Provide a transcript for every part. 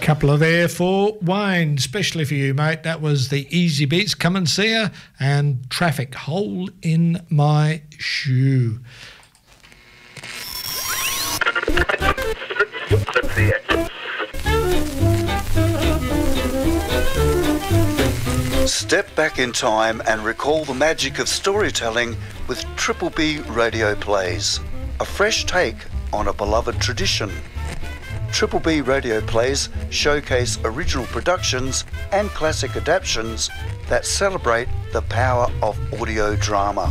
Couple of there for Wayne, especially for you, mate. That was the Easy Beats, Come and See Her, and Traffic, Hole in My Shoe. Step back in time and recall the magic of storytelling with Triple B Radio Plays, a fresh take on a beloved tradition. Triple B Radio Plays showcase original productions and classic adaptations that celebrate the power of audio drama.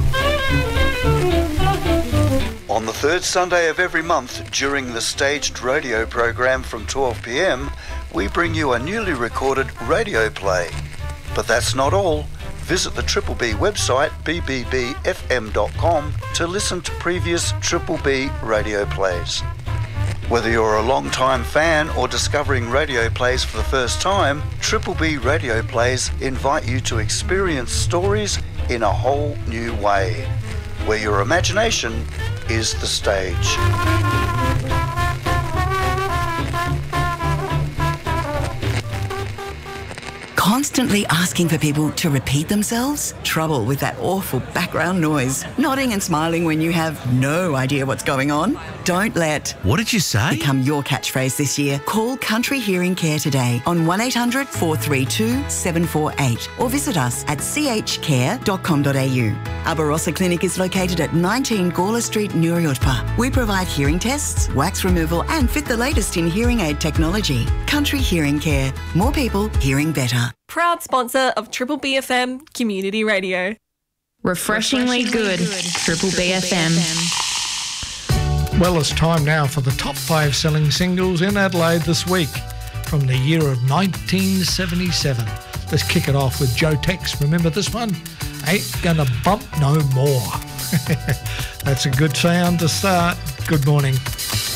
On the third Sunday of every month during the staged radio program from 12 p.m, we bring you a newly recorded radio play. But that's not all. Visit the Triple B website, bbbfm.com, to listen to previous Triple B radio plays. Whether you're a long-time fan or discovering radio plays for the first time, Triple B Radio Plays invite you to experience stories in a whole new way, where your imagination is the stage. Constantly asking for people to repeat themselves? Trouble with that awful background noise. Nodding and smiling when you have no idea what's going on? Don't let "What did you say?" become your catchphrase this year. Call Country Hearing Care today on 1800 432 748 or visit us at chcare.com.au. Our Barossa Clinic is located at 19 Gawler Street, Nuriootpa. We provide hearing tests, wax removal and fit the latest in hearing aid technology. Country Hearing Care. More people hearing better. Proud sponsor of Triple B FM Community Radio. Refreshingly good. Triple B FM. Well, it's time now for the top 5 selling singles in Adelaide this week from the year of 1977. Let's kick it off with Joe Tex. Remember this one? Ain't Gonna Bump No More. That's a good sound to start. Good morning.